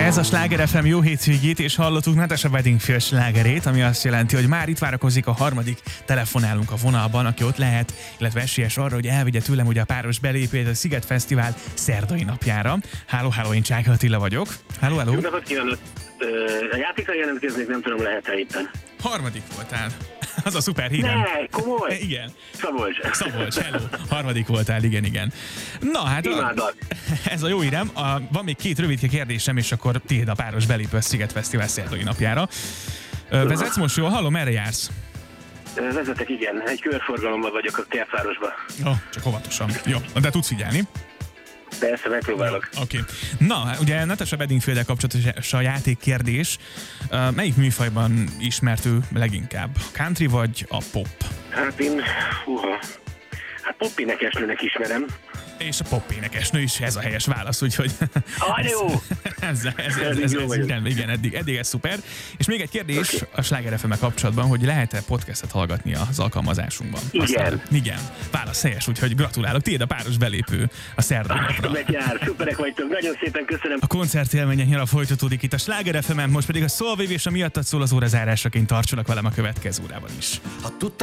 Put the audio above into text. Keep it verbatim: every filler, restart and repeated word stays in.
Ez a Sláger ef em jó hétvégét, és hallottuk Natasha Bedingfield slágerét, ami azt jelenti, hogy már itt várakozik a harmadik telefonálunk a vonalban, aki ott lehet, illetve esélyes arra, hogy elvigye tőlem ugye a páros belépőjét a Sziget Fesztivál szerdai napjára. Háló, háló, én Csáky Attila vagyok. Háló, háló. Jó napot kívánok! A játékra jelentkeznék, nem tudom, lehet-e éppen. Harmadik voltál. Az a szuper hírem. Ne, komoly? Igen. Szabolcs. Szabolcs, hello. Harmadik voltál, igen, igen. Na hát, a, ez a jó hírem. A, van még két rövid kérdésem, és akkor tiéd a páros belépő a Sziget Fesztivál szerdai napjára. Ö, vezetsz most jól? Hallom, merre jársz? Vezetek, igen. Egy körforgalomban vagyok a Kertvárosban. Jó, oh, csak óvatosan. Jó, de tudsz figyelni. Persze, megpróbálok. Oké. Okay. Na, ugye Natasha Bedingfield-el kapcsolatos a játékkérdés. Uh, melyik műfajban ismert ő leginkább? A country vagy a pop? Hát én, uha, hát pop énekesnőnek ismerem. És a pop énekesnő is, ez a helyes válasz, úgyhogy... Ah, jó! ez, ez, ez, ez, ez, ez, igen, igen, eddig, eddig ez szuper. És még egy kérdés okay. a Sláger ef em-mel kapcsolatban, hogy lehet-e podcastet hallgatni az alkalmazásunkban? Igen. Aztán, igen. Válasz helyes, úgyhogy gratulálok. Tiéd a páros belépő a szerdai napra. Megjár, szuperek vagytok, nagyon szépen köszönöm. A koncertélmények nyara folytatódik itt a Sláger ef em-en, most pedig a Szolvév és a miattad szól az órazárásaként tartsanak velem a következő órában is.